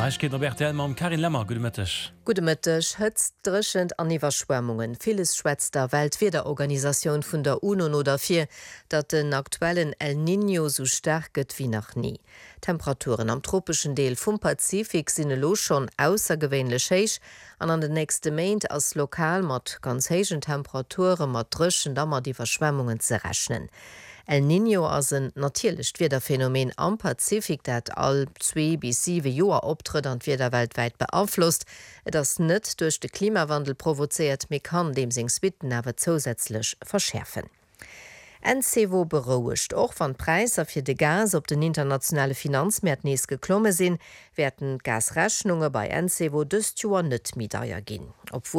Ich geht Robert am Karin Lämmer Gumëttech. Gudemëttech hëtzt drechend an Iwerschwemmungen. Vieles schwätzt der Weltwetterorganisation vun der UNO oder fir, dat den aktuellen El Niño so stark gëtt wie nach nie. Temperaturen am tropischen Deel vum Pazifik sinne lo schon aussergewéinlech héich, an den nächste Méint ass lokal mat ganz héigen Temperaturen mat drëschen dammer die Verschwemmungen ze rechnen. El Niño as een natierlecht Wederphänomen am Pazifik, dat all 2 bis 7 Joer optritt an wieder weltweit beeinflusst, das net durch den Klimawandel provoziert, me kann dem Singswitten awer zusätzlich verschärfen. NCW berouecht och van Preiser fir de Gas op den internationale Finanzmärt nees geklomme sinn, werden Gasrechnunge bei NCW dëst Joer net mit daier ginn.